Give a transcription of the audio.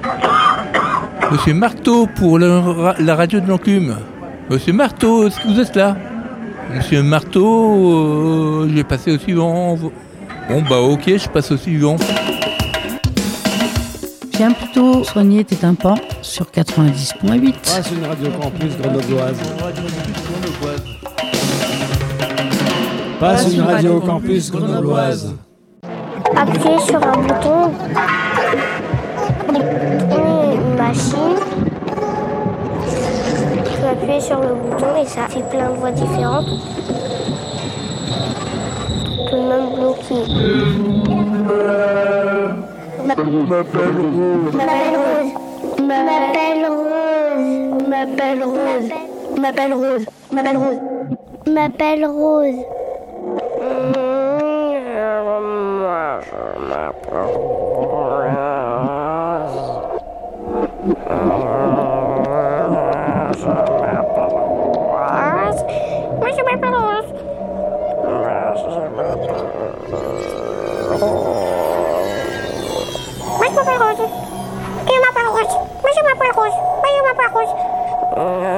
Monsieur Marteau pour la radio de l'Enclume. Monsieur Marteau, est-ce que vous êtes là? Monsieur Marteau, je vais passer au suivant. Bon bah ok, je passe au suivant. Viens plutôt soigner tes tympans sur 90.8. C'est une radio campus grenobloise. Passe une radio campus grenobloise. Appuyez sur un bouton, une machine. Tu peux appuyer sur le bouton et ça fait plein de voix différentes. Tu peux même bloquer. Je m'appelle Rose. Je m'appelle Rose. Je m'appelle Rose. Je m'appelle Rose. Je m'appelle Rose. Je m'appelle Rose. Je m'appelle Rose.